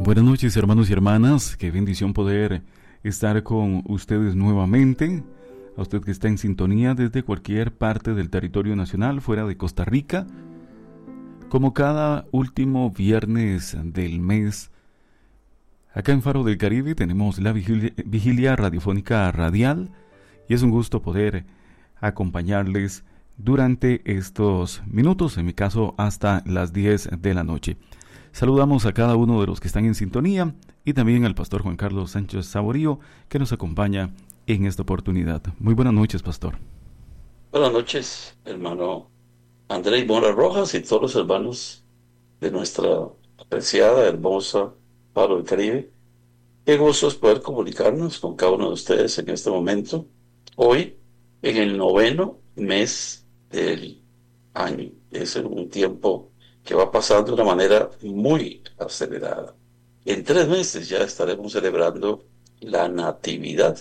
Buenas noches, hermanos y hermanas, qué bendición poder estar con ustedes nuevamente. A usted que está en sintonía desde cualquier parte del territorio nacional, fuera de Costa Rica. Como cada último viernes del mes, acá en Faro del Caribe tenemos la vigilia radiofónica radial y es un gusto poder acompañarles durante estos minutos, en mi caso hasta las 10 de la noche. Saludamos a cada uno de los que están en sintonía y también al pastor Juan Carlos Sánchez Saborío, que nos acompaña en esta oportunidad. Muy buenas noches, pastor. Buenas noches, hermano Andrés Mora Rojas y todos los hermanos de nuestra apreciada, hermosa Paro del Caribe. Qué gusto es poder comunicarnos con cada uno de ustedes en este momento, hoy, en el 9º mes del año. Es un tiempo que va pasando de una manera muy acelerada. En 3 meses ya estaremos celebrando la Natividad,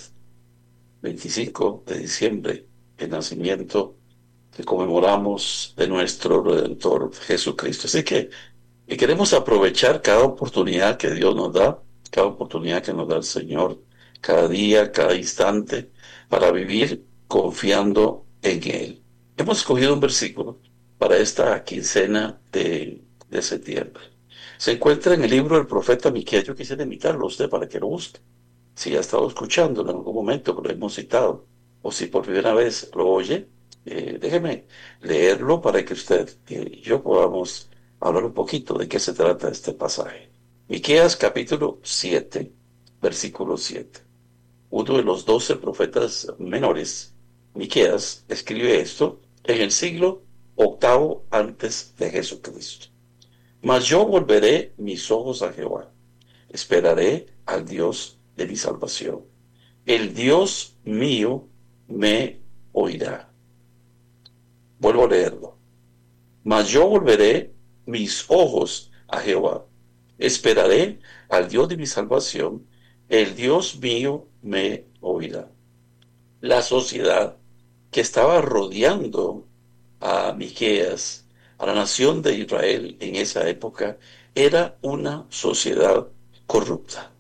25 de diciembre, el nacimiento que conmemoramos de nuestro Redentor Jesucristo. Así que queremos aprovechar cada oportunidad que Dios nos da, cada oportunidad que nos da el Señor, cada día, cada instante, para vivir confiando en Él. Hemos escogido un versículo para esta quincena de septiembre. Se encuentra en el libro del profeta Miqueas. Yo quisiera invitarlo a usted para que lo busque. Si ha estado escuchando en algún momento que lo hemos citado, o si por primera vez lo oye, déjeme leerlo para que usted y yo podamos hablar un poquito de qué se trata este pasaje. Miqueas capítulo 7, versículo 7. Uno de los 12 profetas menores, Miqueas, escribe esto en el siglo octavo antes de Jesucristo. Mas yo volveré mis ojos a Jehová, esperaré al Dios de mi salvación. El Dios mío me oirá. Vuelvo a leerlo. Mas yo volveré mis ojos a Jehová. Esperaré al Dios de mi salvación. El Dios mío me oirá. La sociedad que estaba rodeando a Miqueas, a la nación de Israel en esa época, era una sociedad corrupta.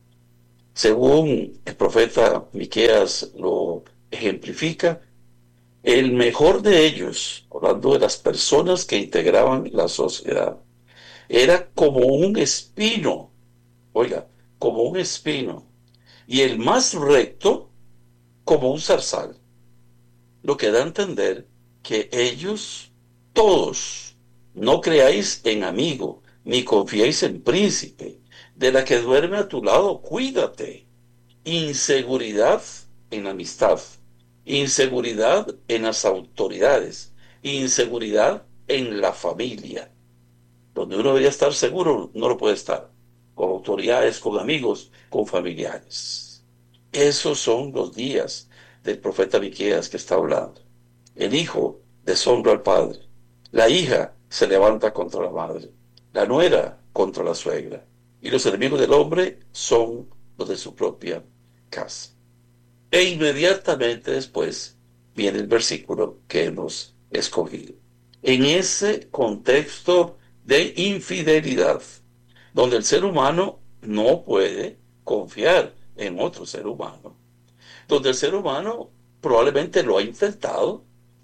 Según el profeta Miqueas lo ejemplifica, el mejor de ellos, hablando de las personas que integraban la sociedad, era como un espino, oiga, como un espino, y el más recto como un zarzal, lo que da a entender que ellos, todos, no creáis en amigo, ni confiéis en príncipe, de la que duerme a tu lado, cuídate. Inseguridad en la amistad, inseguridad en las autoridades, inseguridad en la familia. Donde uno debería estar seguro, no lo puede estar. Con autoridades, con amigos, con familiares. Esos son los días del profeta Miqueas que está hablando. El hijo deshonra al padre. La hija se levanta contra la madre. La nuera contra la suegra. Y los enemigos del hombre son los de su propia casa. E inmediatamente después viene el versículo que hemos escogido. En ese contexto de infidelidad, donde el ser humano no puede confiar en otro ser humano, donde el ser humano probablemente lo ha intentado,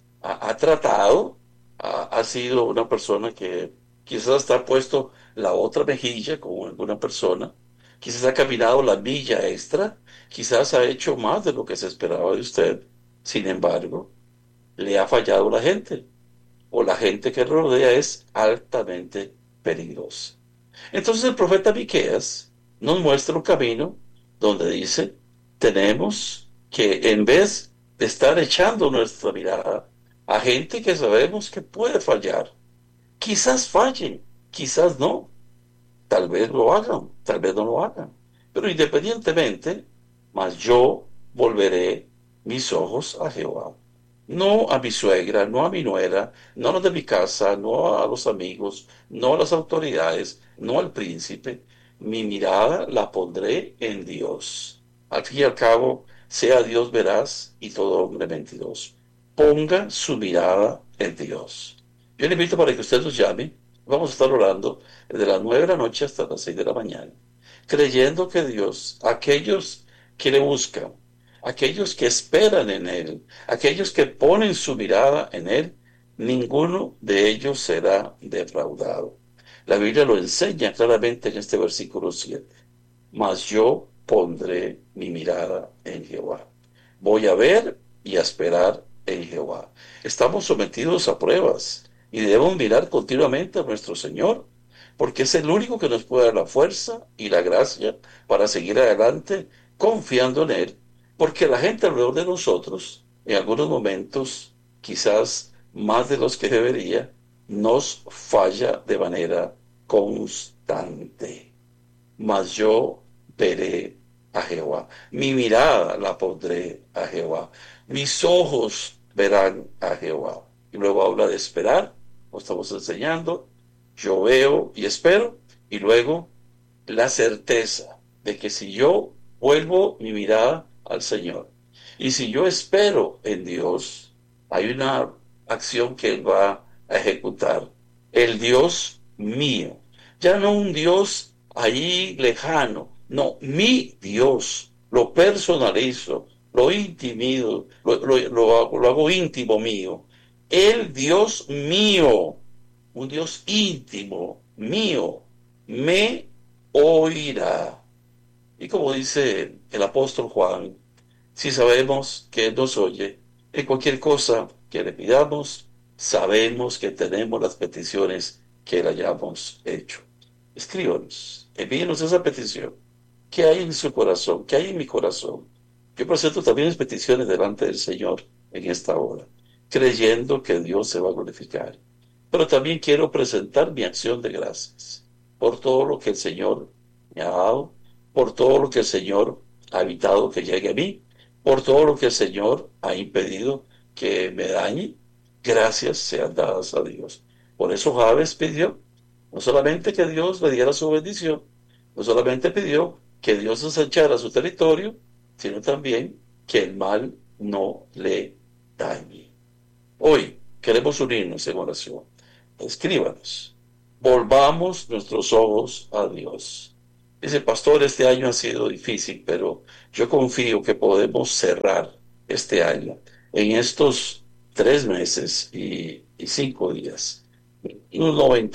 ha tratado, ha sido una persona que quizás hasta ha puesto la otra mejilla con alguna persona, quizás ha caminado la milla extra, quizás ha hecho más de lo que se esperaba de usted. Sin embargo, le ha fallado la gente, o la gente que lo rodea es altamente peligrosa. Entonces el profeta Miqueas nos muestra un camino donde dice, tenemos que en vez de estar echando nuestra mirada a gente que sabemos que puede fallar, quizás fallen, quizás no, tal vez lo hagan, tal vez no lo hagan, pero independientemente, mas yo volveré mis ojos a Jehová. No a mi suegra, no a mi nuera, no a los de mi casa, no a los amigos, no a las autoridades, no al príncipe. Mi mirada la pondré en Dios. Al fin y al cabo, sea Dios veraz y todo hombre mentiroso. Ponga su mirada en Dios. Yo le invito para que usted nos llame Vamos a estar orando desde las 9 de la noche hasta las 6 de la mañana, creyendo que Dios, aquellos que le buscan, aquellos que esperan en Él, aquellos que ponen su mirada en Él, ninguno de ellos será defraudado. La Biblia lo enseña claramente en este versículo 7. Mas yo pondré mi mirada en Jehová. Voy a ver y a esperar en Jehová. Estamos sometidos a pruebas y debemos mirar continuamente a nuestro Señor, porque es el único que nos puede dar la fuerza y la gracia para seguir adelante confiando en Él, porque la gente alrededor de nosotros, en algunos momentos, quizás más de los que debería, nos falla de manera constante. Mas yo veré a Jehová. Mi mirada la pondré a Jehová. Mis ojos verán a Jehová. Y luego habla de esperar, como estamos enseñando. Yo veo y espero. Y luego la certeza de que si yo vuelvo mi mirada al Señor y si yo espero en Dios, hay una acción que Él va a ejecutar. El Dios mío. Ya no un Dios ahí lejano. No, mi Dios. Lo personalizo, lo intimido, lo hago íntimo mío. El Dios mío, un Dios íntimo mío, me oirá. Y como dice el apóstol Juan, si sabemos que Él nos oye, en cualquier cosa que le pidamos, sabemos que tenemos las peticiones que le hayamos hecho. Escríbanos, envíenos esa petición. ¿Qué hay en su corazón? ¿Qué hay en mi corazón? Yo presento también mis peticiones delante del Señor en esta hora, creyendo que Dios se va a glorificar. Pero también quiero presentar mi acción de gracias por todo lo que el Señor me ha dado, por todo lo que el Señor ha evitado que llegue a mí, por todo lo que el Señor ha impedido que me dañe. Gracias sean dadas a Dios. Por eso Jabes pidió no solamente que Dios le diera su bendición, no solamente pidió que Dios ensanchara su territorio, sino también que el mal no le dañe. Hoy queremos unirnos en oración. Escríbanos. Volvamos nuestros ojos a Dios. Dice, pastor, este año ha sido difícil, pero yo confío que podemos cerrar este año en estos 3 meses y 5 días. Unos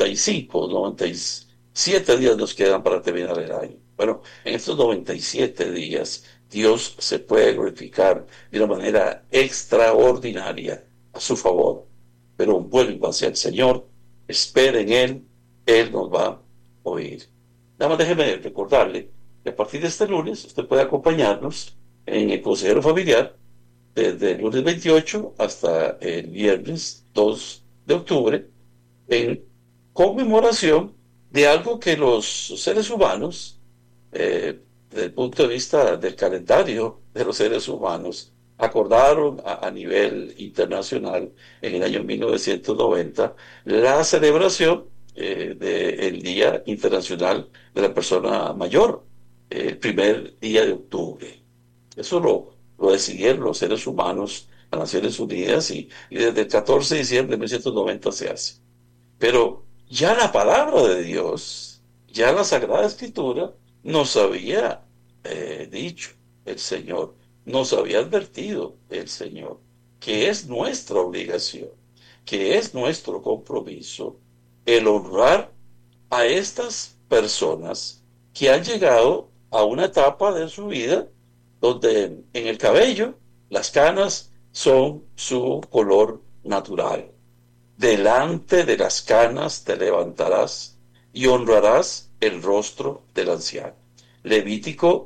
97 días nos quedan para terminar el año. Bueno, en estos 97 días, Dios se puede glorificar de una manera extraordinaria a su favor. Pero vuelva hacia el Señor, espere en Él nos va a oír. Nada más déjeme recordarle que a partir de este lunes usted puede acompañarnos en el consejero familiar desde el lunes 28 hasta el viernes 2 de octubre en conmemoración de algo que los seres humanos, desde el punto de vista del calendario de los seres humanos, acordaron a nivel internacional en el año 1990 la celebración del Día Internacional de la Persona Mayor, el primer día de octubre. Eso lo decidieron los seres humanos, las Naciones Unidas, y desde el 14 de diciembre de 1990 se hace. Pero ya la palabra de Dios, ya la Sagrada Escritura, nos había dicho el Señor, nos había advertido el Señor, que es nuestra obligación, que es nuestro compromiso el honrar a estas personas que han llegado a una etapa de su vida donde en el cabello las canas son su color natural. Delante de las canas te levantarás y honrarás el rostro del anciano. Levítico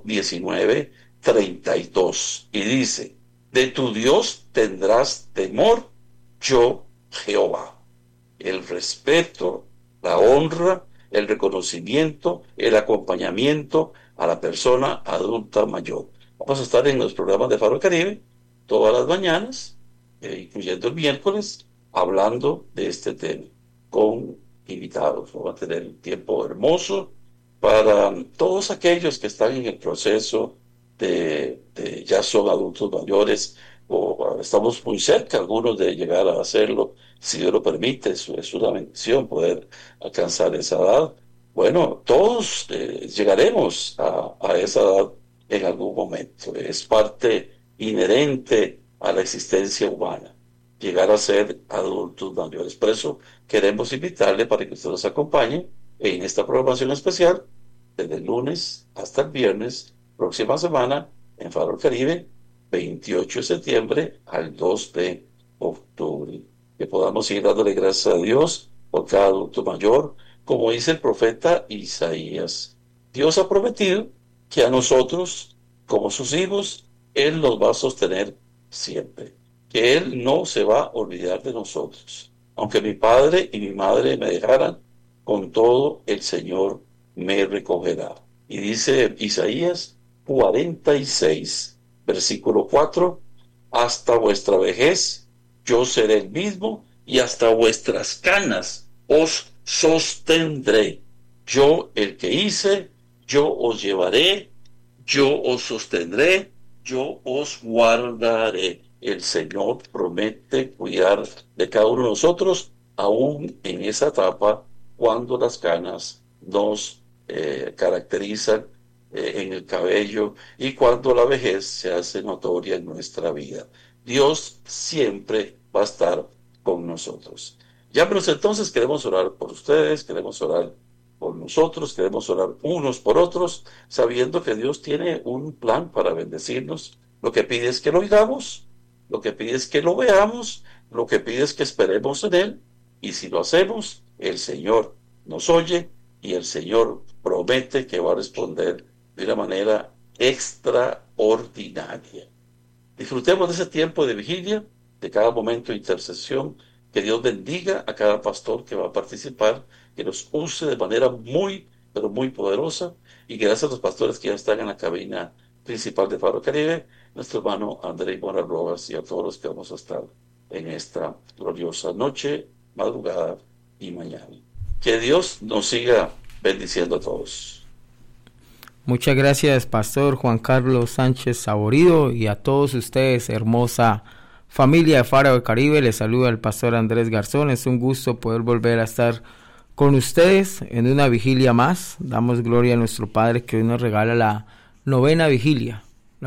19:32. Y dice, de tu Dios tendrás temor, yo Jehová. El respeto, la honra, el reconocimiento, el acompañamiento a la persona adulta mayor. Vamos a estar en los programas de Faro Caribe todas las mañanas, incluyendo el miércoles, hablando de este tema con invitados. Vamos a tener un tiempo hermoso para todos aquellos que están en el proceso de ya son adultos mayores o estamos muy cerca, algunos, de llegar a hacerlo, si Dios lo permite. Es una bendición poder alcanzar esa edad. Bueno, todos llegaremos a esa edad en algún momento. Es parte inherente a la existencia humana, llegar a ser adultos mayores. Por eso queremos invitarle para que usted nos acompañe en esta programación especial desde el lunes hasta el viernes, próxima semana, en Faro Caribe, 28 de septiembre al 2 de octubre. Que podamos ir dándole gracias a Dios por cada adulto mayor, como dice el profeta Isaías. Dios ha prometido que a nosotros, como sus hijos, Él nos va a sostener siempre, que Él no se va a olvidar de nosotros. Aunque mi padre y mi madre me dejaran, con todo el Señor me recogerá. Y dice Isaías 46, versículo 4, hasta vuestra vejez yo seré el mismo, y hasta vuestras canas os sostendré. Yo, el que hice, yo os llevaré, yo os sostendré, yo os guardaré. El Señor promete cuidar de cada uno de nosotros, aún en esa etapa cuando las canas nos caracterizan en el cabello y cuando la vejez se hace notoria en nuestra vida. Dios siempre va a estar con nosotros. Ya, pero entonces queremos orar por ustedes, queremos orar por nosotros, queremos orar unos por otros, sabiendo que Dios tiene un plan para bendecirnos. Lo que pide es que lo oigamos, lo que pide es que lo veamos, lo que pide es que esperemos en Él, y si lo hacemos, el Señor nos oye y el Señor promete que va a responder de una manera extraordinaria. Disfrutemos de ese tiempo de vigilia, de cada momento de intercesión. Que Dios bendiga a cada pastor que va a participar, que nos use de manera muy, pero muy poderosa, y gracias a los pastores que ya están en la cabina principal de Faro Caribe, nuestro hermano Andrés Mora Rojas, y a todos los que vamos a estar en esta gloriosa noche, madrugada y mañana. Que Dios nos siga bendiciendo a todos. Muchas gracias, Pastor Juan Carlos Sánchez Saborido, y a todos ustedes, hermosa familia de Faro del Caribe. Les saluda el Pastor Andrés Garzón. Es un gusto poder volver a estar con ustedes en una vigilia más. Damos gloria a nuestro Padre que hoy nos regala la novena vigilia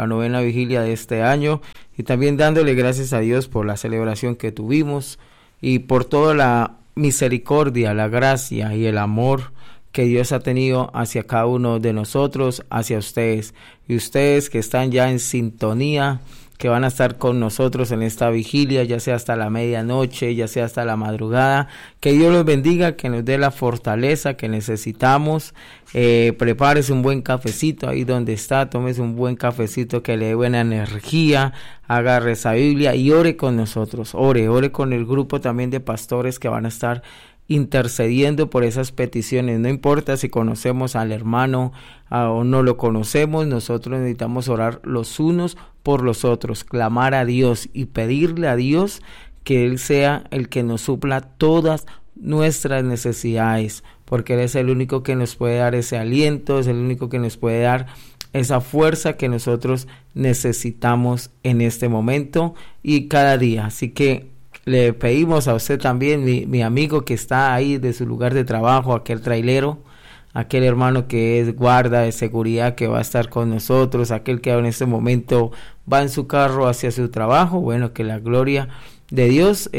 de este año, y también dándole gracias a Dios por la celebración que tuvimos y por toda la misericordia, la gracia y el amor que Dios ha tenido hacia cada uno de nosotros, hacia ustedes, y ustedes que están ya en sintonía, que van a estar con nosotros en esta vigilia, ya sea hasta la medianoche, ya sea hasta la madrugada. Que Dios los bendiga, que nos dé la fortaleza que necesitamos. Prepárese un buen cafecito ahí donde está, tómese un buen cafecito que le dé buena energía, agarre esa Biblia y ore con nosotros, ore con el grupo también de pastores que van a estar intercediendo por esas peticiones. No importa si conocemos al hermano o no lo conocemos, nosotros necesitamos orar los unos por los otros, clamar a Dios y pedirle a Dios que Él sea el que nos supla todas nuestras necesidades, porque Él es el único que nos puede dar ese aliento, es el único que nos puede dar esa fuerza que nosotros necesitamos en este momento y cada día. Así que le pedimos a usted también, mi amigo que está ahí de su lugar de trabajo, aquel trailero, aquel hermano que es guarda de seguridad que va a estar con nosotros, aquel que en este momento va en su carro hacia su trabajo, bueno, que la gloria de Dios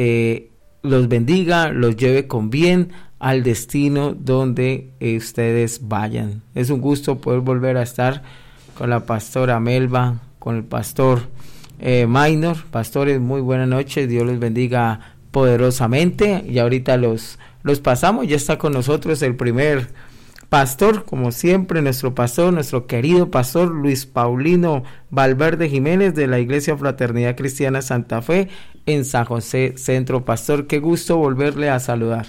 los bendiga, los lleve con bien al destino donde ustedes vayan. Es un gusto poder volver a estar con la pastora Melba, con el pastor Minor. Pastores, muy buenas noches, Dios les bendiga poderosamente. Y ahorita los pasamos, ya está con nosotros el primer pastor, como siempre, nuestro pastor, nuestro querido pastor Luis Paulino Valverde Jiménez, de la Iglesia Fraternidad Cristiana Santa Fe en San José Centro. Pastor, qué gusto volverle a saludar.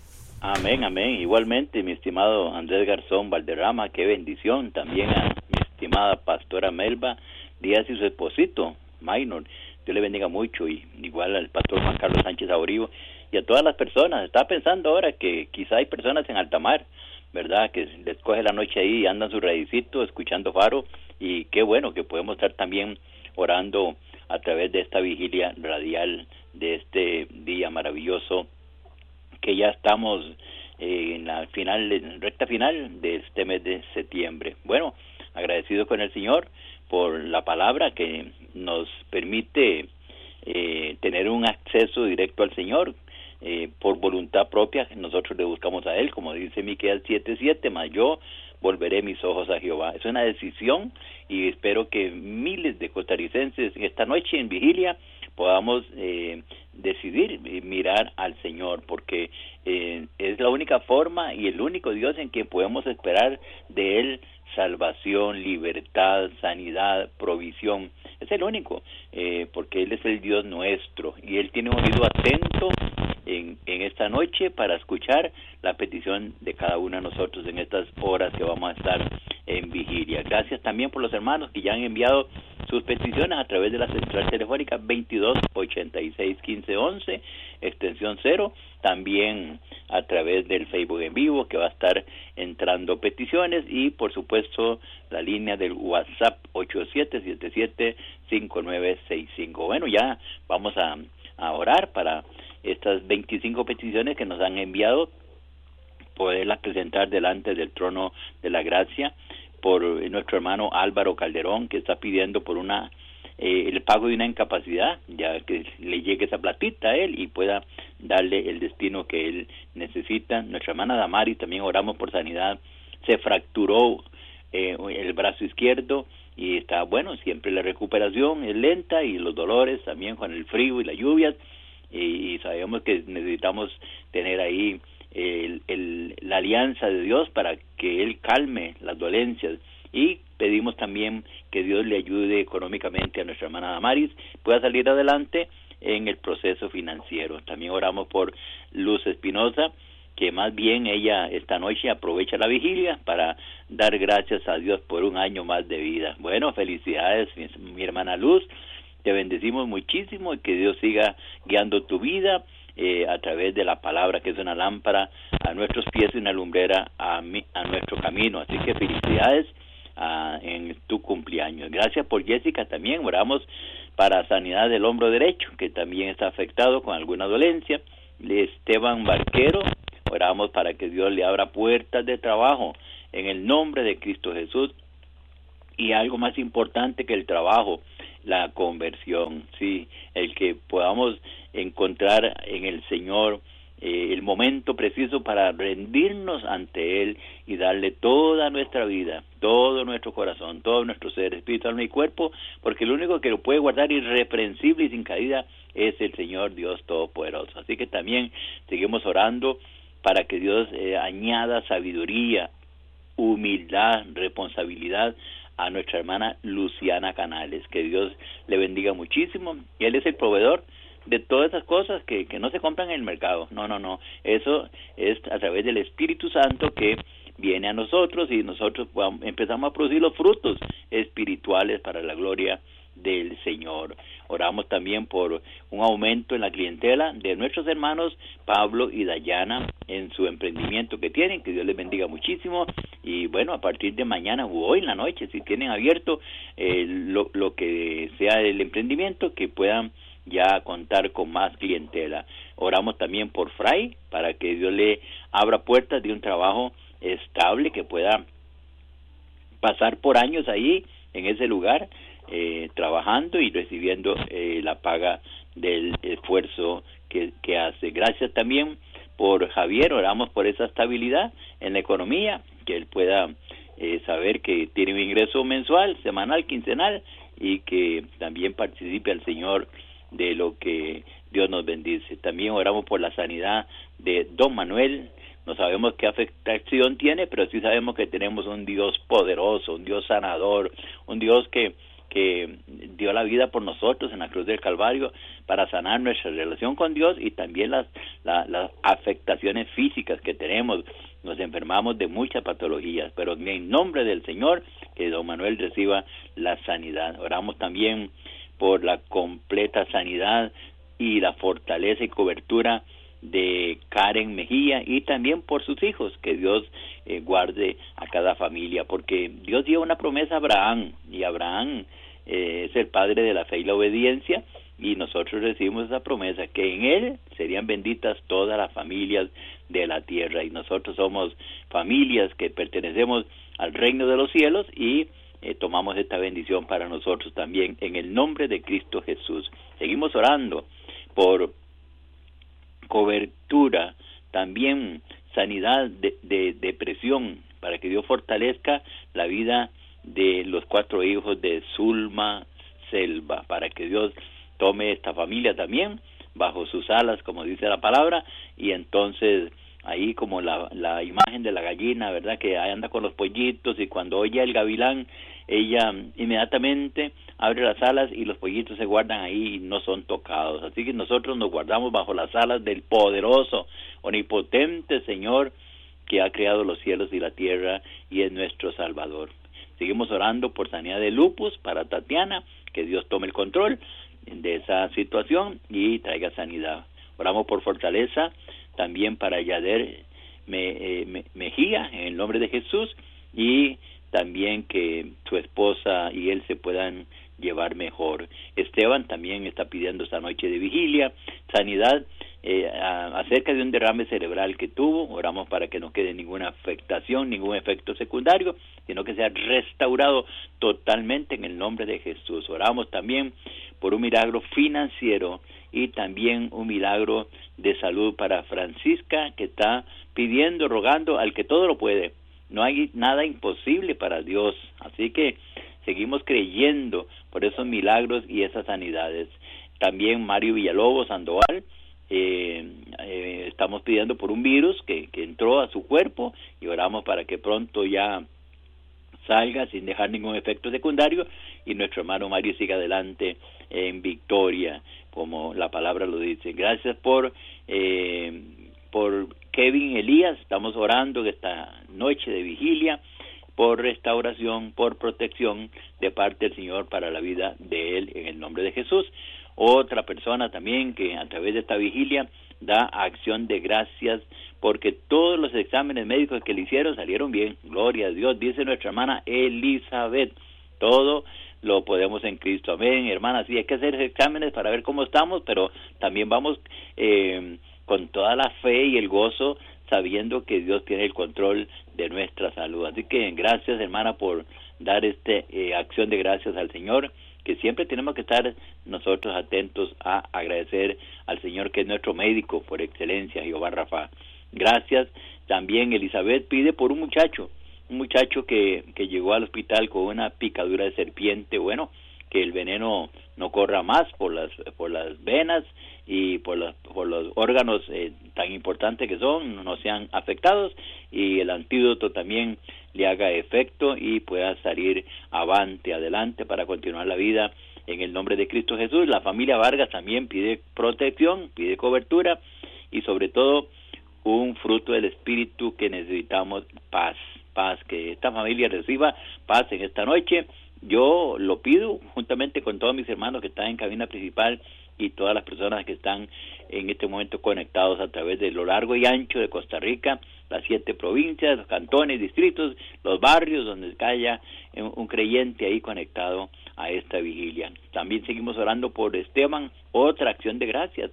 Amén, amén. Igualmente, mi estimado Andrés Garzón Valderrama, qué bendición. También a mi estimada pastora Melba Díaz y su esposito Minor, Dios le bendiga mucho, y igual al pastor Juan Carlos Sánchez Saborido y a todas las personas. Estaba pensando ahora que quizá hay personas en alta mar, ¿verdad?, que les coge la noche ahí y andan su radicito escuchando Faro, y qué bueno que podemos estar también orando a través de esta vigilia radial de este día maravilloso que ya estamos en la recta final de este mes de septiembre. Bueno, agradecido con el Señor por la palabra que nos permite tener un acceso directo al Señor. Por voluntad propia nosotros le buscamos a Él, como dice Miqueas 7:7, mas yo volveré mis ojos a Jehová. Es una decisión y espero que miles de costarricenses esta noche en vigilia podamos decidir mirar al Señor, porque es la única forma y el único Dios en quien podemos esperar de Él salvación, libertad, sanidad, provisión. Es el único, porque Él es el Dios nuestro y Él tiene un oído atento en esta noche para escuchar la petición de cada uno de nosotros en estas horas que vamos a estar en vigilia. Gracias también por los hermanos que ya han enviado sus peticiones a través de la central telefónica 22861511, extensión 0, también a través del Facebook en vivo que va a estar entrando peticiones y por supuesto la línea del WhatsApp 87775965. Bueno, ya vamos a orar para estas 25 peticiones que nos han enviado, poderlas presentar delante del trono de la gracia, por nuestro hermano Álvaro Calderón, que está pidiendo por el pago de una incapacidad, ya que le llegue esa platita a él y pueda darle el destino que él necesita. Nuestra hermana Damari, también oramos por sanidad, se fracturó el brazo izquierdo y está bueno, siempre la recuperación es lenta y los dolores también con el frío y las lluvias, y sabemos que necesitamos tener ahí la alianza de Dios para que Él calme las dolencias, y pedimos también que Dios le ayude económicamente a nuestra hermana Damaris, pueda salir adelante en el proceso financiero. También oramos por Luz Espinosa, que más bien ella esta noche aprovecha la vigilia para dar gracias a Dios por un año más de vida. Bueno, felicidades mi hermana Luz, te bendecimos muchísimo y que Dios siga guiando tu vida a través de la palabra, que es una lámpara a nuestros pies y una lumbrera a nuestro camino. Así que felicidades en tu cumpleaños. Gracias por Jessica también. Oramos para sanidad del hombro derecho, que también está afectado con alguna dolencia. Esteban Barquero, oramos para que Dios le abra puertas de trabajo en el nombre de Cristo Jesús. Y algo más importante que el trabajo, la conversión, sí, el que podamos encontrar en el Señor el momento preciso para rendirnos ante Él y darle toda nuestra vida, todo nuestro corazón, todo nuestro ser, espíritu, alma y cuerpo, porque el único que lo puede guardar irreprensible y sin caída es el Señor Dios Todopoderoso. Así que también seguimos orando para que Dios añada sabiduría, humildad, responsabilidad a nuestra hermana Luciana Canales, que Dios le bendiga muchísimo. Él es el proveedor de todas esas cosas que no se compran en el mercado, no, eso es a través del Espíritu Santo que viene a nosotros y nosotros empezamos a producir los frutos espirituales para la gloria del Señor. Oramos también por un aumento en la clientela de nuestros hermanos Pablo y Dayana en su emprendimiento que tienen, que Dios les bendiga muchísimo. Y bueno, a partir de mañana o hoy en la noche, si tienen abierto lo que sea el emprendimiento, que puedan ya contar con más clientela. Oramos también por Fray, para que Dios le abra puertas de un trabajo estable, que pueda pasar por años ahí en ese lugar, trabajando y recibiendo la paga del esfuerzo que hace. Gracias también por Javier, oramos por esa estabilidad en la economía, que él pueda saber que tiene un ingreso mensual, semanal, quincenal, y que también participe al Señor de lo que Dios nos bendice. También oramos por la sanidad de don Manuel. No sabemos qué afectación tiene, pero sí sabemos que tenemos un Dios poderoso, un Dios sanador, un Dios que dio la vida por nosotros en la cruz del Calvario para sanar nuestra relación con Dios y también las afectaciones físicas que tenemos. Nos enfermamos de muchas patologías, pero en nombre del Señor, que don Manuel reciba la sanidad. Oramos también por la completa sanidad y la fortaleza y cobertura de Karen Mejía y también por sus hijos, que Dios guarde a cada familia, porque Dios dio una promesa a Abraham y Abraham es el Padre de la fe y la obediencia, y nosotros recibimos esa promesa que en Él serían benditas todas las familias de la tierra, y nosotros somos familias que pertenecemos al reino de los cielos y tomamos esta bendición para nosotros también en el nombre de Cristo Jesús. Seguimos orando por cobertura, también sanidad de depresión, para que Dios fortalezca la vida de los 4 hijos de Zulma Selva, para que Dios tome esta familia también bajo sus alas, como dice la palabra, y entonces ahí como la imagen de la gallina, ¿verdad?, que anda con los pollitos, y cuando oye el gavilán, ella inmediatamente abre las alas y los pollitos se guardan ahí y no son tocados. Así que nosotros nos guardamos bajo las alas del poderoso, omnipotente Señor, que ha creado los cielos y la tierra y es nuestro Salvador. Seguimos orando por sanidad de lupus para Tatiana, que Dios tome el control de esa situación y traiga sanidad. Oramos por fortaleza también para Yader Mejía, en el nombre de Jesús, y también que su esposa y él se puedan llevar mejor. Esteban también está pidiendo esta noche de vigilia sanidad acerca de un derrame cerebral que tuvo. Oramos para que no quede ninguna afectación, ningún efecto secundario, sino que sea restaurado totalmente en el nombre de Jesús. Oramos también por un milagro financiero y también un milagro de salud para Francisca, que está pidiendo, rogando al que todo lo puede. No hay nada imposible para Dios, así que seguimos creyendo por esos milagros y esas sanidades. También Mario Villalobos Sandoval, estamos pidiendo por un virus que entró a su cuerpo y oramos para que pronto ya salga sin dejar ningún efecto secundario y nuestro hermano Mario siga adelante en victoria, como la palabra lo dice. Gracias por Kevin Elías, estamos orando esta noche de vigilia por restauración, por protección de parte del Señor para la vida de él en el nombre de Jesús. Otra persona también que a través de esta vigilia da acción de gracias porque todos los exámenes médicos que le hicieron salieron bien, gloria a Dios, dice nuestra hermana Elizabeth, todo lo podemos en Cristo, amén, hermana, sí hay que hacer exámenes para ver cómo estamos, pero también vamos con toda la fe y el gozo, sabiendo que Dios tiene el control de nuestra salud. Así que gracias, hermana, por dar acción de gracias al Señor, que siempre tenemos que estar nosotros atentos a agradecer al Señor, que es nuestro médico por excelencia, Jehová Rafa. Gracias. También Elizabeth pide por un muchacho que llegó al hospital con una picadura de serpiente, bueno, que el veneno no corra más por las venas y por los órganos tan importantes que son, no sean afectados, y el antídoto también le haga efecto y pueda salir adelante para continuar la vida en el nombre de Cristo Jesús. La familia Vargas también pide protección, pide cobertura y sobre todo un fruto del Espíritu que necesitamos, paz, que esta familia reciba paz en esta noche. Yo lo pido juntamente con todos mis hermanos que están en cabina principal y todas las personas que están en este momento conectados a través de lo largo y ancho de Costa Rica, las 7 provincias, los cantones, distritos, los barrios donde haya un creyente ahí conectado a esta vigilia. También seguimos orando por Esteban, otra acción de gracias.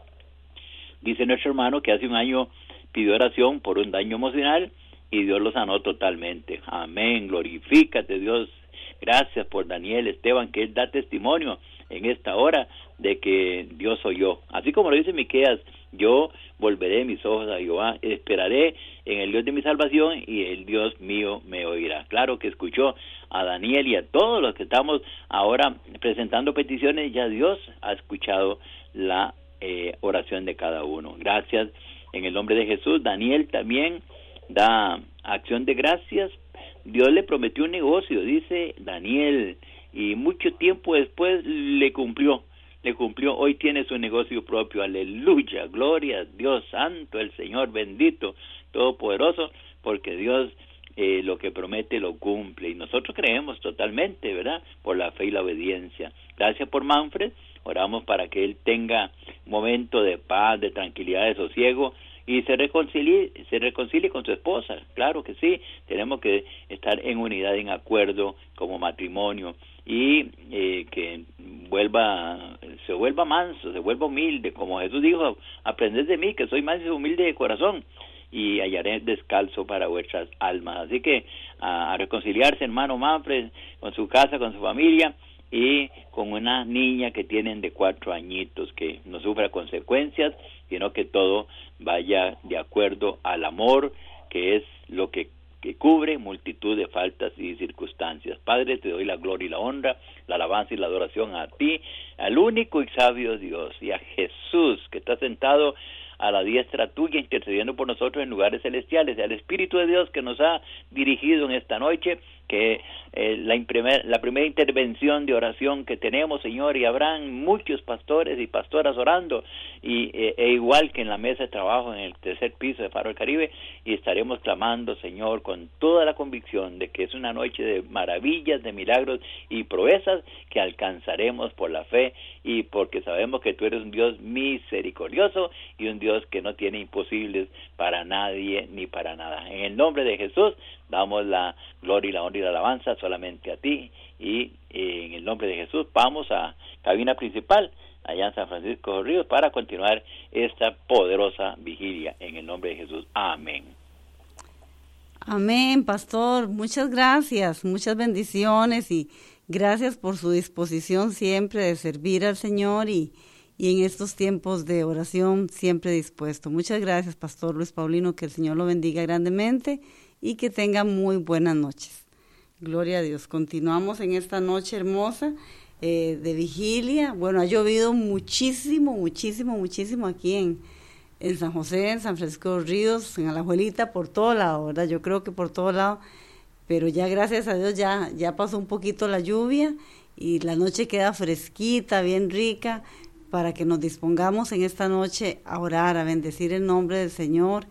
Dice nuestro hermano que hace un año pidió oración por un daño emocional y Dios lo sanó totalmente. Amén, glorifícate Dios. Gracias por Daniel Esteban, que él da testimonio en esta hora de que Dios oyó. Así como lo dice Miqueas, yo volveré mis ojos a Jehová, esperaré en el Dios de mi salvación y el Dios mío me oirá. Claro que escuchó a Daniel y a todos los que estamos ahora presentando peticiones, ya Dios ha escuchado la oración de cada uno. Gracias en el nombre de Jesús. Daniel también da acción de gracias. Dios le prometió un negocio, dice Daniel, y mucho tiempo después le cumplió. Hoy tiene su negocio propio, aleluya, gloria a Dios santo, el Señor bendito, todopoderoso, porque Dios lo que promete lo cumple, y nosotros creemos totalmente, ¿verdad?, por la fe y la obediencia. Gracias por Manfred, oramos para que él tenga un momento de paz, de tranquilidad, de sosiego, y se reconcilie con su esposa. Claro que sí, tenemos que estar en unidad, en acuerdo como matrimonio, y que se vuelva manso, se vuelva humilde, como Jesús dijo, aprended de mí que soy manso y humilde de corazón, y hallaré descanso para vuestras almas. Así que a reconciliarse, hermano Manfred, con su casa, con su familia, y con una niña que tienen de 4 añitos, que no sufra consecuencias, sino que todo vaya de acuerdo al amor, que es lo que cubre multitud de faltas y circunstancias. Padre, te doy la gloria y la honra, la alabanza y la adoración a ti, al único y sabio Dios, y a Jesús, que está sentado a la diestra tuya, intercediendo por nosotros en lugares celestiales, y al Espíritu de Dios que nos ha dirigido en esta noche, que la primera intervención de oración que tenemos, Señor, y habrán muchos pastores y pastoras orando, e igual que en la mesa de trabajo en el tercer piso de Faro del Caribe, y estaremos clamando, Señor, con toda la convicción de que es una noche de maravillas, de milagros y proezas que alcanzaremos por la fe, y porque sabemos que tú eres un Dios misericordioso y un Dios que no tiene imposibles para nadie ni para nada. En el nombre de Jesús damos la gloria y la honra y la alabanza solamente a ti, y en el nombre de Jesús vamos a cabina principal allá en San Francisco de Ríos para continuar esta poderosa vigilia en el nombre de Jesús. Amén. Amén, pastor. Muchas gracias, muchas bendiciones, y gracias por su disposición siempre de servir al Señor, y en estos tiempos de oración siempre dispuesto. Muchas gracias, pastor Luis Paulino, que el Señor lo bendiga grandemente y que tenga muy buenas noches. Gloria a Dios. Continuamos en esta noche hermosa de vigilia. Bueno, ha llovido muchísimo aquí en San José, en San Francisco de los Ríos, en Alajuelita, por todo lado, ¿verdad? Yo creo que por todo lado, pero ya gracias a Dios ya pasó un poquito la lluvia y la noche queda fresquita, bien rica, para que nos dispongamos en esta noche a orar, a bendecir el nombre del Señor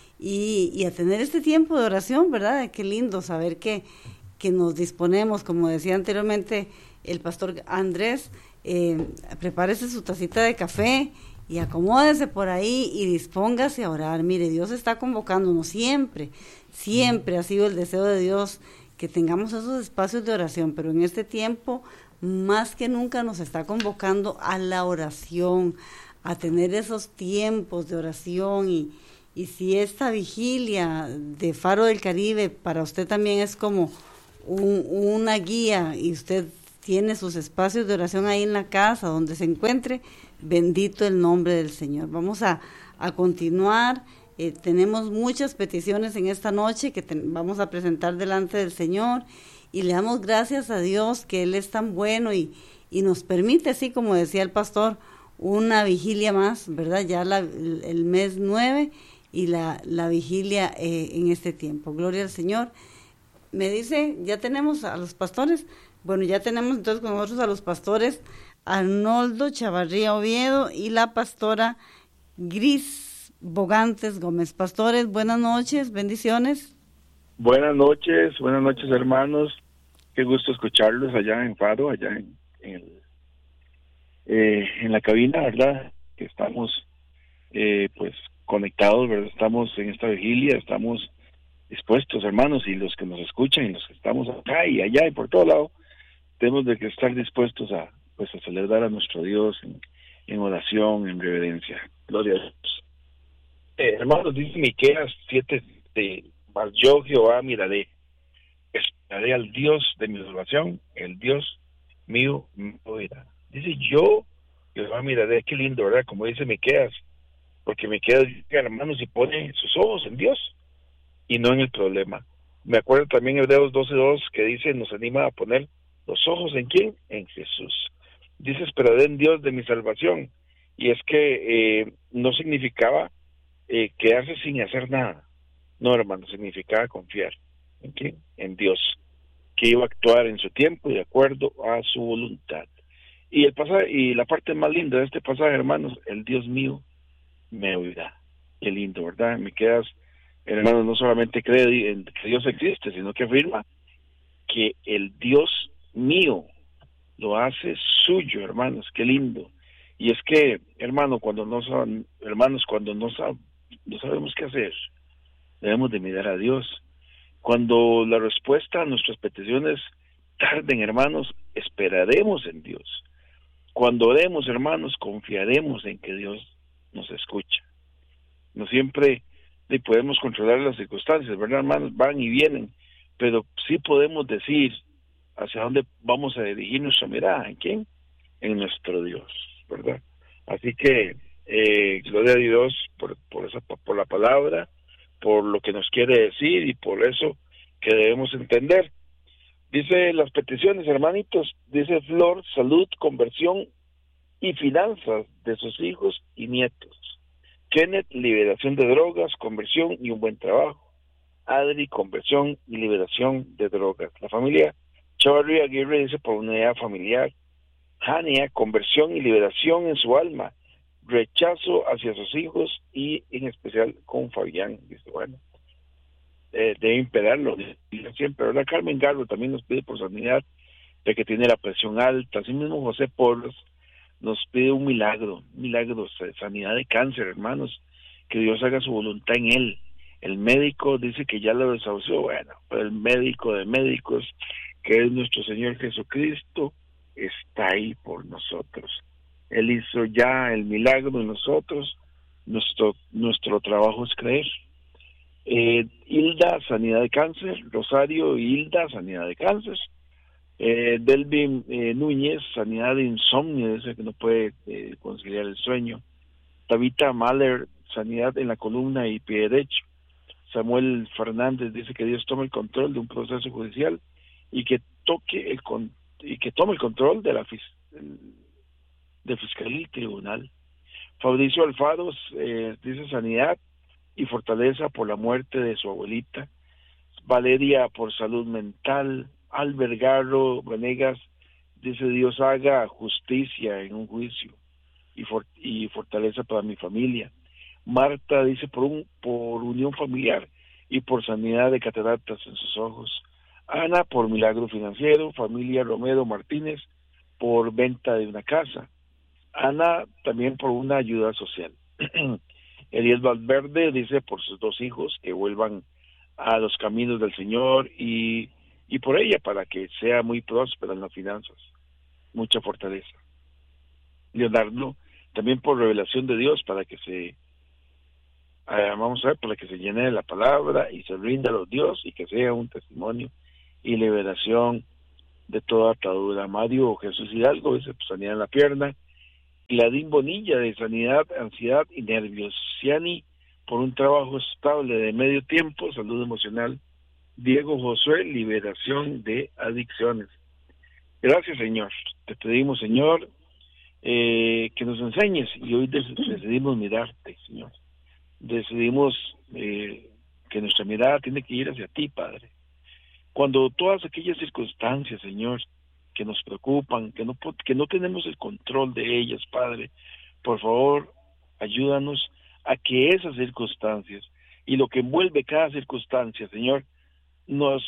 y a tener este tiempo de oración, ¿verdad? Qué lindo saber que nos disponemos, como decía anteriormente el pastor Andrés, prepárese su tacita de café y acomódese por ahí y dispóngase a orar. Mire, Dios está convocándonos siempre ha sido el deseo de Dios que tengamos esos espacios de oración, pero en este tiempo más que nunca nos está convocando a la oración, a tener esos tiempos de oración, y si esta vigilia de Faro del Caribe para usted también es como una guía, y usted tiene sus espacios de oración ahí en la casa donde se encuentre, bendito el nombre del Señor. Vamos a continuar. Tenemos muchas peticiones en esta noche que vamos a presentar delante del Señor, y le damos gracias a Dios que Él es tan bueno y nos permite, así como decía el pastor, una vigilia más, ¿verdad? Ya el mes 9 y la vigilia en este tiempo. Gloria al Señor. Me dice, ¿ya tenemos a los pastores? Bueno, ya tenemos entonces con nosotros a los pastores Arnoldo Chavarría Oviedo y la pastora Gris Bogantes Gómez. Pastores, buenas noches, bendiciones. Buenas noches hermanos, qué gusto escucharlos allá en Faro, allá en la cabina, ¿verdad? Que estamos pues conectados, ¿verdad? Estamos en esta vigilia, estamos dispuestos, hermanos, y los que nos escuchan y los que estamos acá y allá y por todo lado, tenemos de que estar dispuestos a celebrar a nuestro Dios en oración, en reverencia. Gloria a Dios. Hermanos, dice Miqueas 7, mas yo Jehová miraré, esperaré al Dios de mi salvación, el Dios mío me oirá. Dice yo Jehová miraré, qué lindo, ¿verdad? Como dice Miqueas, porque Miqueas, hermanos, y pone sus ojos en Dios y no en el problema. Me acuerdo también Hebreos 12:2 que dice, nos anima a poner los ojos ¿en quién? En Jesús. Dice, esperaré en Dios de mi salvación. Y es que no significaba quedarse sin hacer nada. No, hermano, significaba confiar. ¿En quién? En Dios, que iba a actuar en su tiempo y de acuerdo a su voluntad. Y la parte más linda de este pasaje, hermanos, el Dios mío me oirá. Qué lindo, ¿verdad? Miqueas, hermanos, no solamente cree en que Dios existe, sino que afirma que el Dios mío lo hace suyo, hermanos. Qué lindo. Y es que, hermano, cuando no sabemos qué hacer, debemos de mirar a Dios. Cuando la respuesta a nuestras peticiones tarden, hermanos, esperaremos en Dios. Cuando oremos, hermanos, confiaremos en que Dios nos escucha. No siempre podemos controlar las circunstancias, ¿verdad, hermanos? Van y vienen, pero sí podemos decir hacia dónde vamos a dirigir nuestra mirada. ¿En quién? En nuestro Dios, ¿verdad? Así que gloria a Dios por la palabra, por lo que nos quiere decir y por eso que debemos entender. Dice las peticiones, hermanitos, dice Flor, salud, conversión y finanzas de sus hijos y nietos. Kenneth, liberación de drogas, conversión y un buen trabajo. Adri, conversión y liberación de drogas. La familia Chavarría Aguirre dice por unidad familiar. Hania, conversión y liberación en su alma. Rechazo hacia sus hijos y en especial con Fabián. Dice, bueno, debe imperarlo siempre, ¿verdad? Carmen Garro también nos pide por sanidad de que tiene la presión alta. Así mismo José Porras nos pide un milagro, sanidad de cáncer, hermanos, que Dios haga su voluntad en él. El médico dice que ya lo desahució, bueno, pero el médico de médicos, que es nuestro Señor Jesucristo, está ahí por nosotros. Él hizo ya el milagro en nosotros, nuestro trabajo es creer. Hilda, sanidad de cáncer. Rosario y Hilda, sanidad de cáncer. Delvin Núñez, sanidad de insomnio, dice que no puede conciliar el sueño. Tabitha Mahler, sanidad en la columna y pie derecho. Samuel Fernández dice que Dios tome el control de un proceso judicial y que tome el control de la fiscalía y tribunal. Fabricio Alfaro dice sanidad y fortaleza por la muerte de su abuelita. Valeria por salud mental. Albert Garro Venegas dice Dios haga justicia en un juicio y fortaleza para mi familia. Marta dice por unión familiar y por sanidad de cataratas en sus ojos. Ana por milagro financiero. Familia Romero Martínez por venta de una casa. Ana también por una ayuda social. Elías Valverde dice por sus 2 hijos que vuelvan a los caminos del Señor y por ella para que sea muy próspera en las finanzas, mucha fortaleza. Leonardo también por revelación de Dios para que para que se llene de la palabra y se rinda a los Dios y que sea un testimonio y liberación de toda atadura. Mario Jesús Hidalgo dice pues, sanidad en la pierna. Gladín Bonilla de sanidad, ansiedad y nervios. Ciani por un trabajo estable de medio tiempo, salud emocional. Diego Josué, liberación de adicciones. Gracias, Señor. Te pedimos, Señor, que nos enseñes y hoy decidimos mirarte, Señor. Decidimos que nuestra mirada tiene que ir hacia ti, Padre. Cuando todas aquellas circunstancias, Señor, que nos preocupan, que no tenemos el control de ellas, Padre, por favor, ayúdanos a que esas circunstancias y lo que envuelve cada circunstancia, Señor, no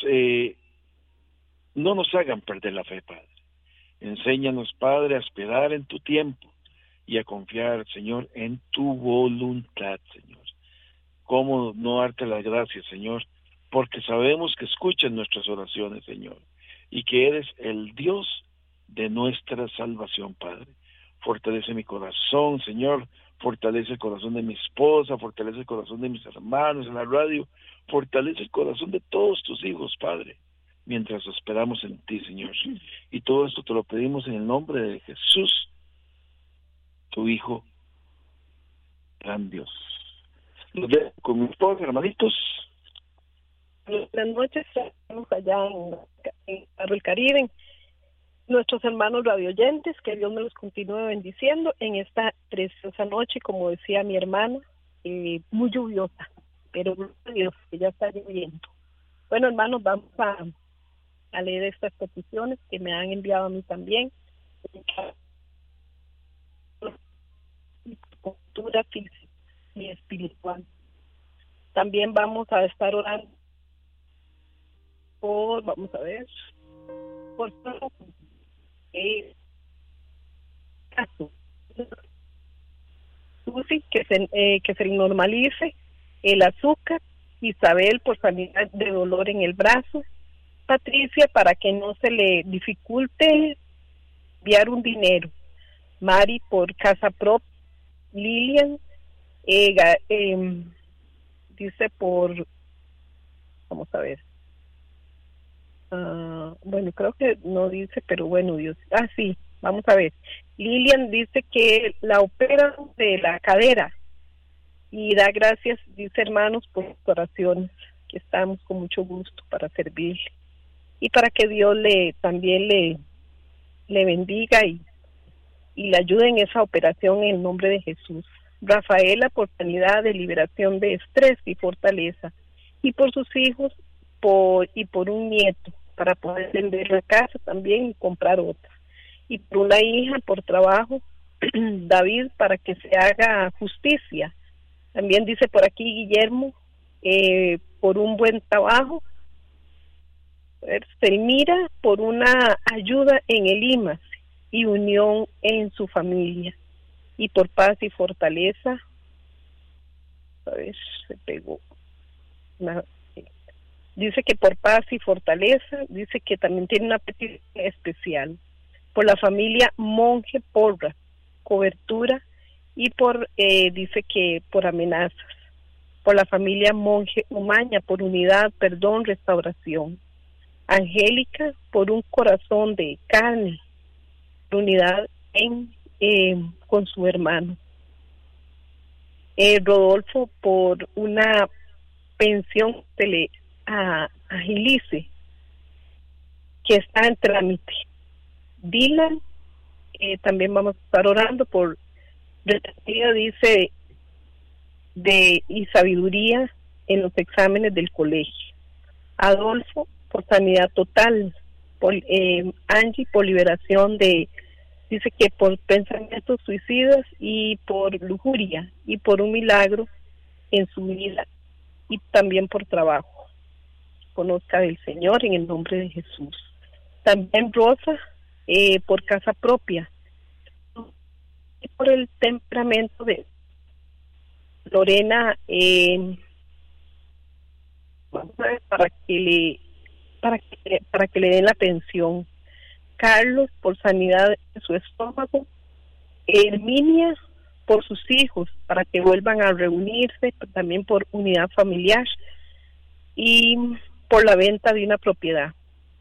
nos hagan perder la fe, Padre. Enséñanos, Padre, a esperar en tu tiempo y a confiar, Señor, en tu voluntad, Señor. ¿Cómo no darte las gracias, Señor? Porque sabemos que escuchas nuestras oraciones, Señor, y que eres el Dios de nuestra salvación, Padre. Fortalece mi corazón, Señor, fortalece el corazón de mi esposa, fortalece el corazón de mis hermanos en la radio, fortalece el corazón de todos tus hijos, Padre, mientras esperamos en ti, Señor. Y todo esto te lo pedimos en el nombre de Jesús, tu Hijo, gran Dios. Los dejo con mis esposa, hermanitos. Buenas noches, estamos allá en el Caribe. Nuestros hermanos radioyentes, que Dios me los continúe bendiciendo en esta preciosa noche, como decía mi hermana, muy lluviosa, pero gloria a Dios, que ya está lloviendo. Bueno, hermanos, vamos a leer estas peticiones que me han enviado a mí también. Cultura física y espiritual. También vamos a estar orando por Susi, que se normalice el azúcar. Isabel por sanidad de dolor en el brazo. Patricia, para que no se le dificulte enviar un dinero. Mari por casa propia. Lilian dice por, vamos a ver, bueno, creo que no dice, pero bueno, Dios, sí, vamos a ver. Lilian dice que la operan de la cadera y da gracias, dice, hermanos, por sus oraciones, que estamos con mucho gusto para servirle y para que Dios también le bendiga y le ayude en esa operación en el nombre de Jesús. Rafaela por sanidad de liberación de estrés y fortaleza, y por sus hijos y por un nieto para poder vender la casa también y comprar otra, y por una hija por trabajo, David, para que se haga justicia. También dice por aquí Guillermo por un buen trabajo. Selmira por una ayuda en el IMAS y unión en su familia, y por paz y fortaleza. A ver, se pegó. Dice que por paz y fortaleza, dice que también tiene una petición especial por la familia Monje Porra, cobertura, y dice que por amenazas, por la familia Monje Umaña, por unidad, perdón, restauración. Angélica por un corazón de carne, por unidad con su hermano. Rodolfo por una pensión a Gilice, que está en trámite. Dylan, también vamos a estar orando por retentiva, dice, y sabiduría en los exámenes del colegio. Adolfo por sanidad total, por Angie por liberación dice que por pensamientos suicidas y por lujuria, y por un milagro en su vida, y también por trabajo. Conozca del Señor en el nombre de Jesús. También Rosa por casa propia, y por el temperamento de Lorena, vamos a ver, para que le den la pensión. Carlos por sanidad de su estómago. Herminia por sus hijos, para que vuelvan a reunirse, también por unidad familiar y por la venta de una propiedad.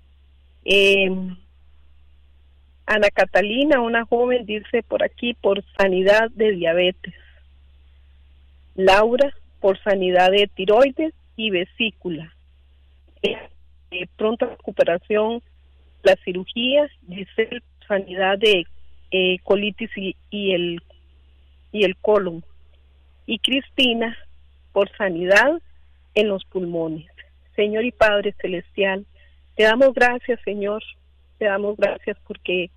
Ana Catalina, una joven, dice por aquí por sanidad de diabetes. Laura por sanidad de tiroides y vesícula. Pronta recuperación, la cirugía. Dice sanidad de colitis y el colon. Y Cristina por sanidad en los pulmones. Señor y Padre Celestial, te damos gracias, Señor, te damos gracias porque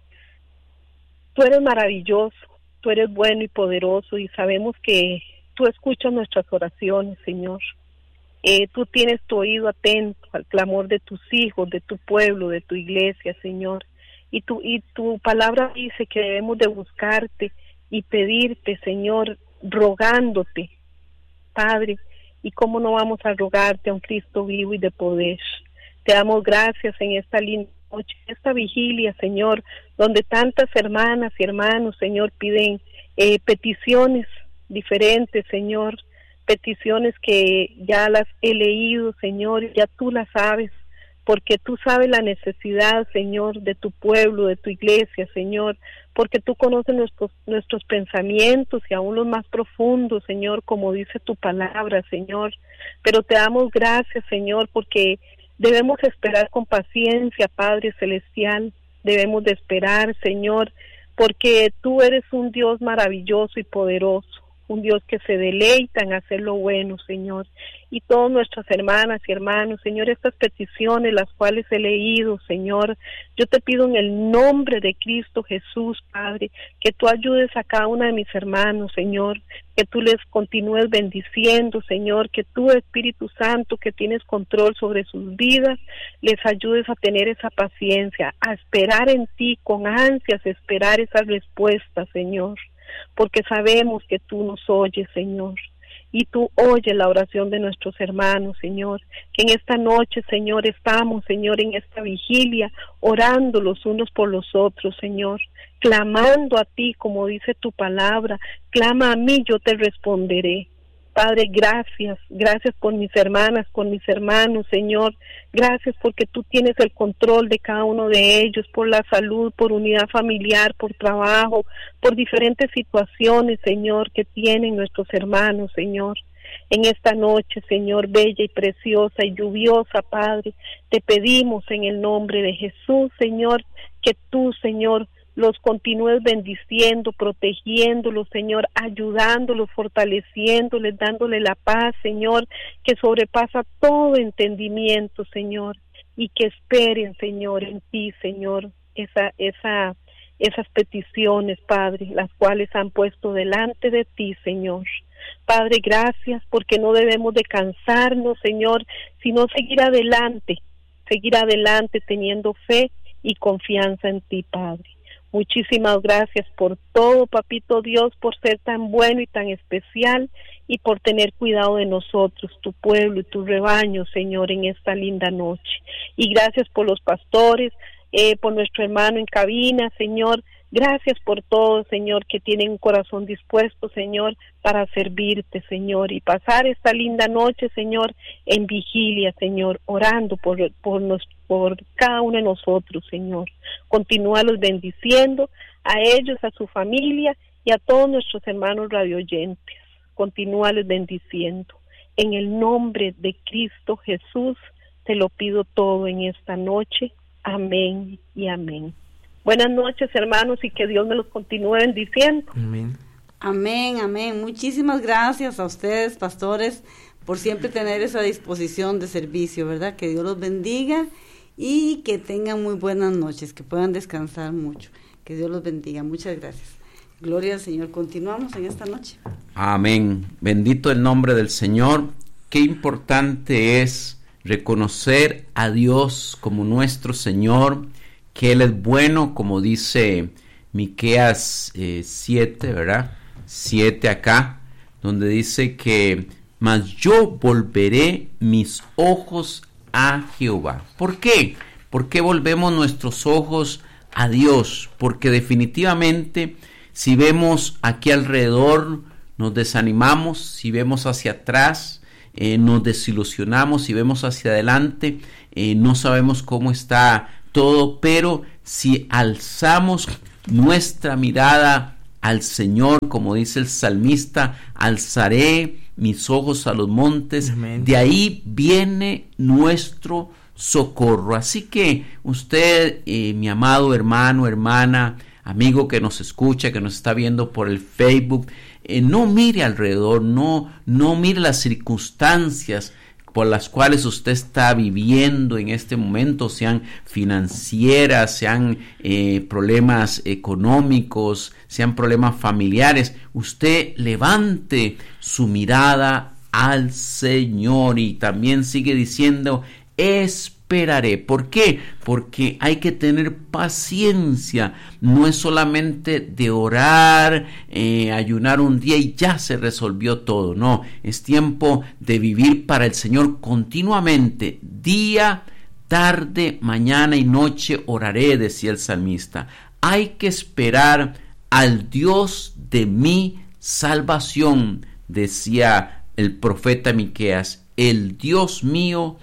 tú eres maravilloso, tú eres bueno y poderoso, y sabemos que tú escuchas nuestras oraciones, Señor. Tú tienes tu oído atento al clamor de tus hijos, de tu pueblo, de tu iglesia, Señor. Y tu palabra dice que debemos de buscarte y pedirte, Señor, rogándote, Padre. ¿Y cómo no vamos a rogarte a un Cristo vivo y de poder? Te damos gracias en esta linda noche, esta vigilia, Señor, donde tantas hermanas y hermanos, Señor, piden peticiones diferentes, Señor, peticiones que ya las he leído, Señor, ya tú las sabes, porque tú sabes la necesidad, Señor, de tu pueblo, de tu iglesia, Señor, porque tú conoces nuestros pensamientos y aún los más profundos, Señor, como dice tu palabra, Señor. Pero te damos gracias, Señor, porque debemos esperar con paciencia, Padre Celestial, debemos de esperar, Señor, porque tú eres un Dios maravilloso y poderoso, un Dios que se deleita en hacer lo bueno, Señor. Y todas nuestras hermanas y hermanos, Señor, estas peticiones, las cuales he leído, Señor, yo te pido en el nombre de Cristo Jesús, Padre, que tú ayudes a cada una de mis hermanos, Señor, que tú les continúes bendiciendo, Señor, que tú, Espíritu Santo, que tienes control sobre sus vidas, les ayudes a tener esa paciencia, a esperar en ti con ansias, esperar esas respuestas, Señor, porque sabemos que tú nos oyes, Señor. y tú oyes la oración de nuestros hermanos, Señor, que en esta noche, Señor, estamos, Señor, en esta vigilia, orando los unos por los otros, Señor, clamando a ti, como dice tu palabra, clama a mí, yo te responderé. Padre, gracias por mis hermanas, por mis hermanos, Señor, gracias porque tú tienes el control de cada uno de ellos, por la salud, por unidad familiar, por trabajo, por diferentes situaciones, Señor, que tienen nuestros hermanos, Señor. En esta noche, Señor, bella y preciosa y lluviosa, Padre, te pedimos en el nombre de Jesús, Señor, que tú, Señor, los continúes bendiciendo, protegiéndolos, Señor, ayudándolos, fortaleciéndoles, dándole la paz, Señor, que sobrepasa todo entendimiento, Señor, y que esperen, Señor, en ti, Señor, esas peticiones, Padre, las cuales han puesto delante de ti, Señor. Padre, gracias, porque no debemos de cansarnos, Señor, sino seguir adelante teniendo fe y confianza en ti, Padre. Muchísimas gracias por todo, Papito Dios, por ser tan bueno y tan especial y por tener cuidado de nosotros, tu pueblo y tu rebaño, Señor, en esta linda noche. Y gracias por los pastores, por nuestro hermano en cabina, Señor. Gracias por todo, Señor, que tienen un corazón dispuesto, Señor, para servirte, Señor, y pasar esta linda noche, Señor, en vigilia, Señor, orando por cada uno de nosotros, Señor. Continúalos bendiciendo a ellos, a su familia y a todos nuestros hermanos radioyentes. Continúalos bendiciendo. En el nombre de Cristo Jesús te lo pido todo en esta noche. Amén y amén. Buenas noches, hermanos, y que Dios me los continúe bendiciendo. Amén. Amén, amén. Muchísimas gracias a ustedes, pastores, por siempre tener esa disposición de servicio, ¿verdad? Que Dios los bendiga y que tengan muy buenas noches, que puedan descansar mucho. Que Dios los bendiga. Muchas gracias. Gloria al Señor. Continuamos en esta noche. Amén. Bendito el nombre del Señor. Qué importante es reconocer a Dios como nuestro Señor, que Él es bueno, como dice Miqueas 7, ¿verdad? 7 acá, donde dice que mas yo volveré mis ojos a Jehová. ¿Por qué? ¿Por qué volvemos nuestros ojos a Dios? Porque definitivamente si vemos aquí alrededor nos desanimamos, si vemos hacia atrás nos desilusionamos, si vemos hacia adelante no sabemos cómo está todo, pero si alzamos nuestra mirada al Señor, como dice el salmista, alzaré mis ojos a los montes, Amén. De ahí viene nuestro socorro. Así que usted, mi amado hermano, hermana, amigo que nos escucha, que nos está viendo por el Facebook, no mire alrededor, no mire las circunstancias por las cuales usted está viviendo en este momento, sean financieras, sean problemas económicos, sean problemas familiares. Usted levante su mirada al Señor y también sigue diciendo, esperaré. ¿Por qué? Porque hay que tener paciencia. No es solamente de orar, ayunar un día y ya se resolvió todo. No, es tiempo de vivir para el Señor continuamente. Día, tarde, mañana y noche oraré, decía el salmista. Hay que esperar al Dios de mi salvación, decía el profeta Miqueas. El Dios mío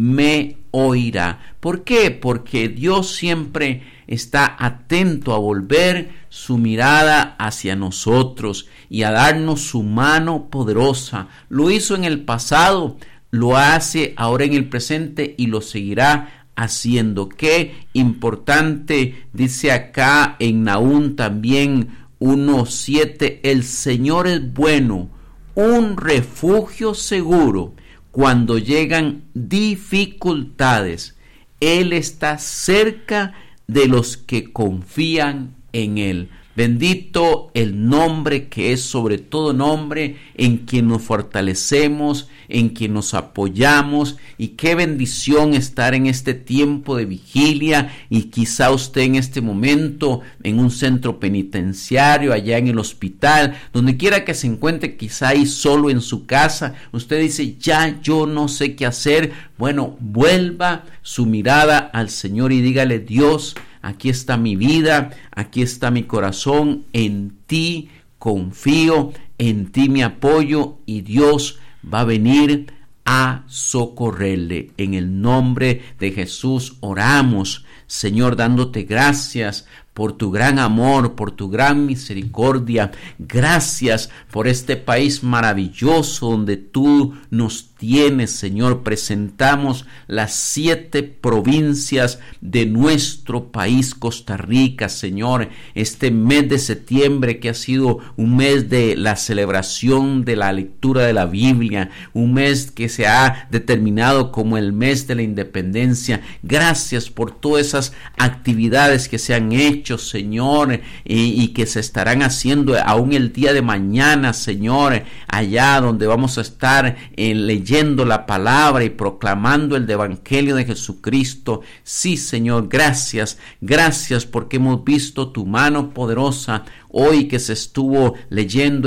me oirá. ¿Por qué? Porque Dios siempre está atento a volver su mirada hacia nosotros y a darnos su mano poderosa. Lo hizo en el pasado, lo hace ahora en el presente y lo seguirá haciendo. Qué importante, dice acá en Nahum también 1:7, el Señor es bueno, un refugio seguro. Cuando llegan dificultades, Él está cerca de los que confían en Él. Bendito el nombre que es sobre todo nombre, en quien nos fortalecemos, en quien nos apoyamos. Y qué bendición estar en este tiempo de vigilia, y quizá usted en este momento en un centro penitenciario, allá en el hospital, donde quiera que se encuentre, quizá ahí solo en su casa. Usted dice, ya yo no sé qué hacer. Bueno, vuelva su mirada al Señor y dígale: Dios, aquí está mi vida, aquí está mi corazón, en ti confío, en ti me apoyo, y Dios va a venir a socorrerle. En el nombre de Jesús oramos, Señor, dándote gracias por tu gran amor, por tu gran misericordia. Gracias por este país maravilloso donde tú nos tienes, Señor. Presentamos las 7 provincias de nuestro país, Costa Rica, Señor. Este mes de septiembre, que ha sido un mes de la celebración de la lectura de la Biblia, un mes que se ha determinado como el mes de la independencia. Gracias por todas esas actividades que se han hecho, Señor, y que se estarán haciendo aún el día de mañana, Señor, allá donde vamos a estar leyendo la palabra y proclamando el evangelio de Jesucristo. Sí, Señor, gracias porque hemos visto tu mano poderosa hoy que se estuvo leyendo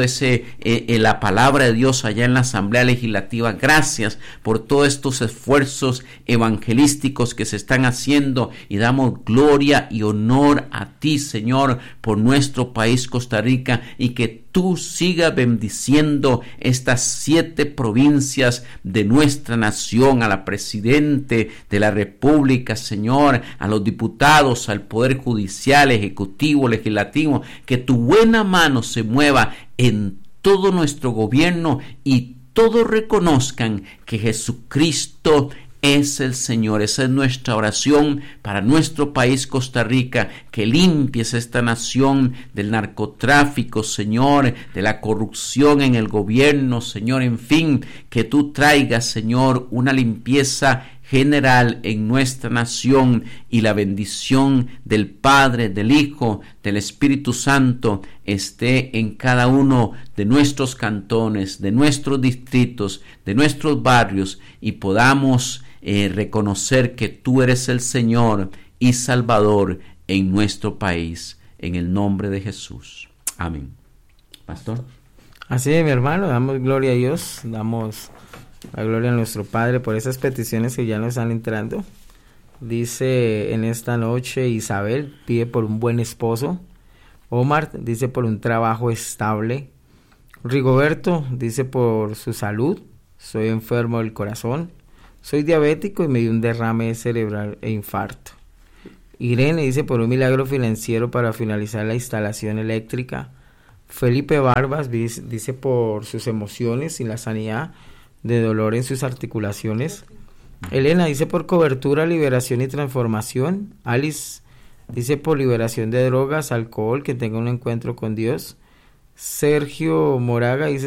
la palabra de Dios allá en la Asamblea Legislativa. Gracias por todos estos esfuerzos evangelísticos que se están haciendo, y damos gloria y honor a ti, Señor, por nuestro país, Costa Rica, y que tú sigas bendiciendo estas 7 provincias de nuestra nación, a la presidente de la República, Señor, a los diputados, al Poder Judicial, Ejecutivo, Legislativo, que tu buena mano se mueva en todo nuestro gobierno, y todos reconozcan que Jesucristo es el Señor. Esa es nuestra oración para nuestro país, Costa Rica, que limpies esta nación del narcotráfico, Señor, de la corrupción en el gobierno, Señor, en fin, que tú traigas, Señor, una limpieza general en nuestra nación, y la bendición del Padre, del Hijo, del Espíritu Santo esté en cada uno de nuestros cantones, de nuestros distritos, de nuestros barrios, y podamos reconocer que tú eres el Señor y Salvador en nuestro país, en el nombre de Jesús. Amén. Pastor. Así es, mi hermano, damos gloria a Dios, damos la gloria a nuestro Padre por esas peticiones que ya nos están entrando. Dice en esta noche Isabel, pide por un buen esposo. Omar dice por un trabajo estable. Rigoberto dice por su salud. Soy enfermo del corazón. Soy diabético y me dio un derrame cerebral e infarto. Irene dice por un milagro financiero para finalizar la instalación eléctrica. Felipe Barbas dice por sus emociones y la sanidad de dolor en sus articulaciones. Elena dice por cobertura, liberación y transformación. Alice dice por liberación de drogas, alcohol, que tenga un encuentro con Dios. Sergio Moraga dice